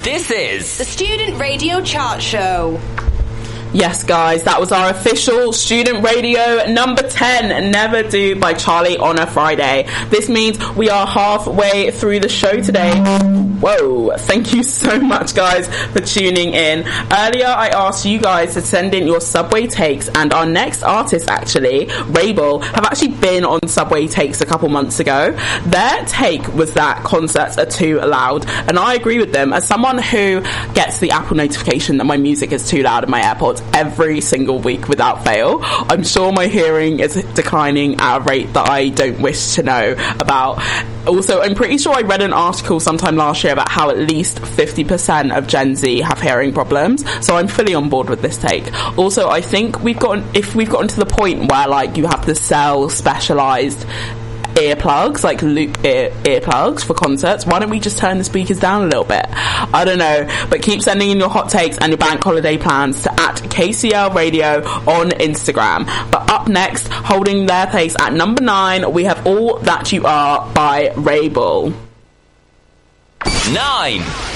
This is the Student Radio Chart Show. Yes, guys, that was our official Student Radio number 10, Never Do by Charlie on a Friday. This means we are halfway through the show today. Whoa, thank you so much, guys, for tuning in. Earlier, I asked you guys to send in your Subway takes, and our next artist, actually, Rabel, have actually been on Subway Takes a couple months ago. Their take was that concerts are too loud, and I agree with them. As someone who gets the Apple notification that my music is too loud in my AirPods every single week without fail, I'm sure my hearing is declining at a rate that I don't wish to know about. Also, I'm pretty sure I read an article sometime last year about how at least 50% of Gen Z have hearing problems, so I'm fully on board with this take. Also, I think if we've gotten to the point where like you have to sell specialised earplugs, like loop earplugs for concerts, why don't we just turn the speakers down a little bit? I don't know, but keep sending in your hot takes and your bank holiday plans to @KCL Radio on Instagram. But up next, holding their place at number 9, we have All That You Are by Rabel. 9.